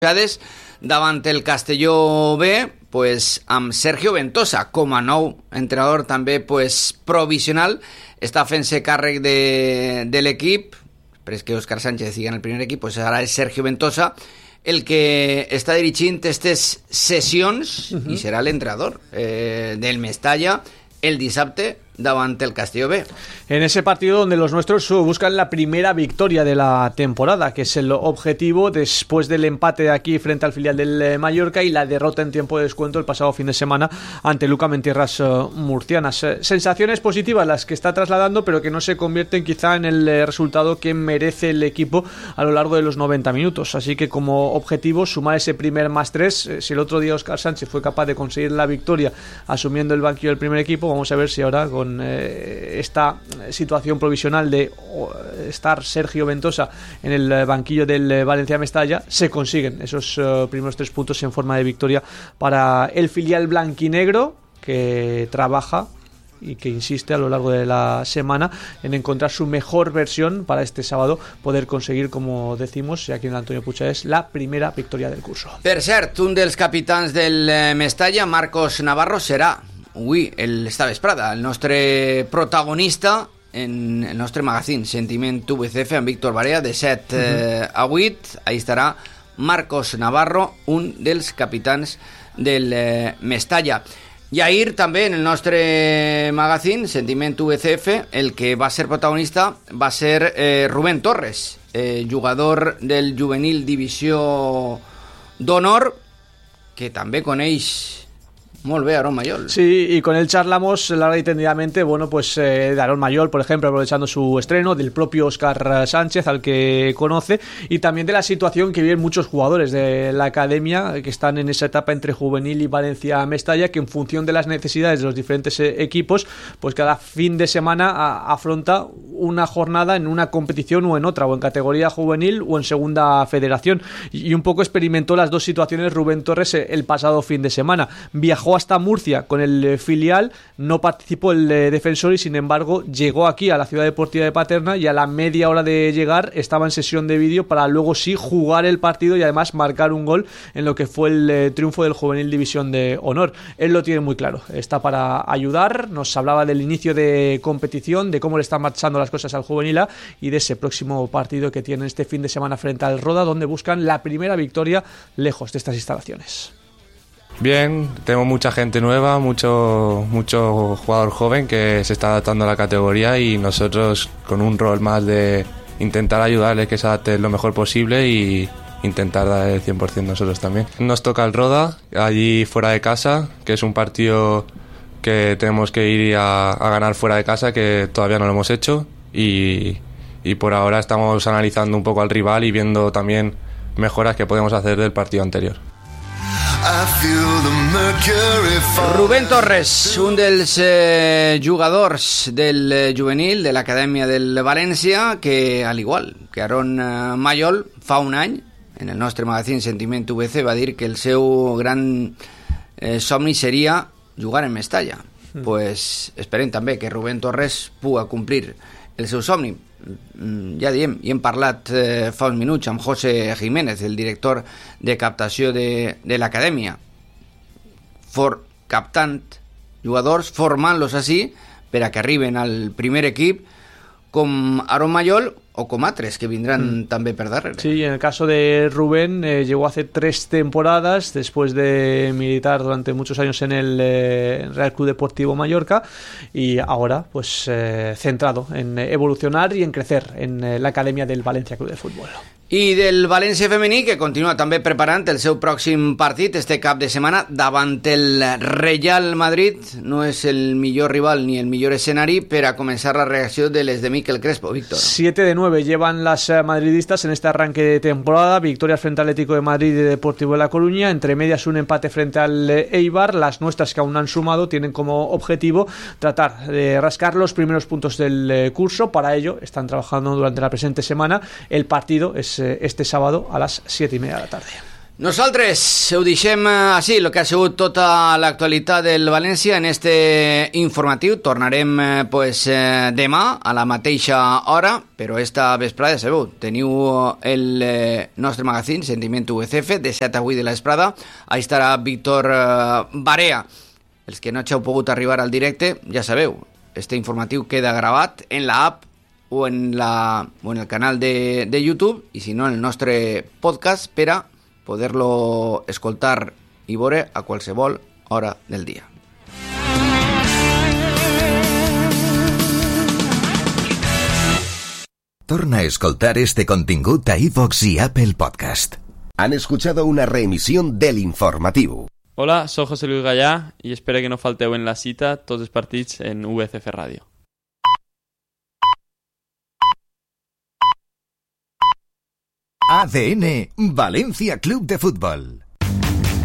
davant el Castelló B, pues amb Sergio Ventosa com a nou entrenador també pues provisional, està fent-se càrrec de l'equip. Després que Óscar Sánchez siga en el primer equip, pues ara és Sergio Ventosa el que està dirigint aquestes sessions i serà l'entrenador del Mestalla el dissabte davant el Castelló B. En ese partido donde los nuestros buscan la primera victoria de la temporada, que es el objetivo después del empate de aquí frente al filial del Mallorca y la derrota en tiempo de descuento el pasado fin de semana ante Lucam en tierras murcianas. Sensaciones positivas las que está trasladando, pero que no se convierten quizá en el resultado que merece el equipo a lo largo de los 90 minutos. Así que como objetivo sumar ese primer +3. Si el otro día Óscar Sánchez fue capaz de conseguir la victoria asumiendo el banquillo del primer equipo, vamos a ver si ahora con esta situación provisional de estar Sergio Ventosa en el banquillo del Valencia Mestalla se consiguen esos primeros 3 puntos en forma de victoria para el filial blanquinegro, que trabaja y que insiste a lo largo de la semana en encontrar su mejor versión para este sábado poder conseguir, como decimos, aquí en el Antonio Puig, es la primera victoria del curso. Per cert, un dels capitans del Mestalla, Marcos Navarro, serà avui, esta vesprada, el nostre protagonista en el nostre magazín Sentiment VCF amb Víctor Barea de 7 a 8. Ahí estarà Marcos Navarro, un dels capitans del Mestalla. I ahir també en el nostre magazín Sentiment VCF el que va ser protagonista va ser Rubén Torres, jugador del juvenil divisió d'honor, que també coneix molt bé Aarón Mayol. Sí, y con él charlamos larga y tendidamente, bueno, pues de Aarón Mayol, por ejemplo, aprovechando su estreno, del propio Óscar Sánchez, al que conoce, y también de la situación que viven muchos jugadores de la academia que están en esa etapa entre juvenil y Valencia Mestalla, que en función de las necesidades de los diferentes equipos, pues cada fin de semana afronta una jornada en una competición o en otra, o en categoría juvenil o en segunda federación, y un poco experimentó las dos situaciones Rubén Torres el pasado fin de semana. Viajó hasta Murcia con el filial, no participó el defensor y sin embargo llegó aquí a la Ciudad Deportiva de Paterna y a la media hora de llegar estaba en sesión de vídeo para luego sí jugar el partido y además marcar un gol en lo que fue el triunfo del Juvenil División de Honor. Él lo tiene muy claro, está para ayudar, nos hablaba del inicio de competición, de cómo le están marchando las cosas al Juvenil A y de ese próximo partido que tienen este fin de semana frente al Roda, donde buscan la primera victoria lejos de estas instalaciones. Bien, tenemos mucha gente nueva, mucho jugador joven que se está adaptando a la categoría y nosotros con un rol más de intentar ayudarles que se adapten lo mejor posible y intentar dar el 100% nosotros también. Nos toca el Roda, allí fuera de casa, que es un partido que tenemos que ir a ganar fuera de casa, que todavía no lo hemos hecho y por ahora estamos analizando un poco al rival y viendo también mejoras que podemos hacer del partido anterior. Rubén Torres, un dels jugadors del juvenil de l'Acadèmia del València, que al igual que Aarón Mayol, fa un any en el nostre magazín Sentiment VC va dir que el seu gran somni seria jugar en Mestalla. Pues esperem també que Rubén Torres puga complir el seu somni. Ja diem, i hem parlat fa uns minuts amb José Jiménez, el director de captació de l'acadèmia, captant jugadors, formant-los així per a que arriben al primer equip com Aarón Mayol o com altres que vindran també per darrere. Sí, en el caso de Rubén llegó hace 3 temporadas después de militar durante muchos años en el Real Club Deportivo Mallorca y ahora pues centrado en evolucionar y en crecer en la academia del Valencia Club de Fútbol. I del València femení, que continua també preparant el seu pròxim partit este cap de setmana davant el Real Madrid. No és el millor rival ni el millor escenari per a començar la reacció de les de Miquel Crespo, Víctor. 7 de 9 llevan las madridistas en este arranque de temporada. Victorias frente al Atlético de Madrid y Deportivo de La Coruña. Entre medias un empate frente al Eibar. Las nuestras que aún han sumado tienen como objetivo tratar de rascar los primeros puntos del curso. Para ello están trabajando durante la presente semana. El partido es este sábado a las 7:30 de la tarde. Nosaltres ho deixem així, el que ha sigut tota l'actualitat del València en este informatiu. Tornarem demà a la mateixa hora, però esta vesprada, ja sabeu, teniu el nostre magazín, Sentiment UCF, de 7 a 8 de la vesprada. Ahí estarà Víctor Barea. Els que no hàgiu pogut arribar al directe, ja sabeu, este informatiu queda gravat en la app o en el canal de YouTube, i si no, en el nostre podcast per a poder-lo escoltar i veure a qualsevol hora del dia. Torna a escoltar este contingut a iVoox y Apple Podcast. Han escuchado una reemisión del informativo. Hola, soy José Luis Gallá y espero que no falteu en la cita tots els partits en UCF Radio. ADN Valencia Club de Fútbol.